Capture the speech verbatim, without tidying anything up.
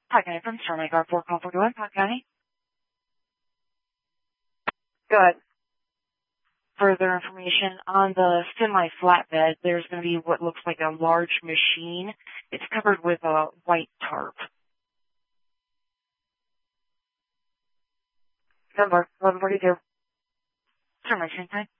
Hi, County from Starlight Guard four, call for go ahead, Pod County. Good. Further information on the semi flatbed, there's going to be what looks like a large machine. It's covered with a white tarp. Number eleven forty-two. Termination time.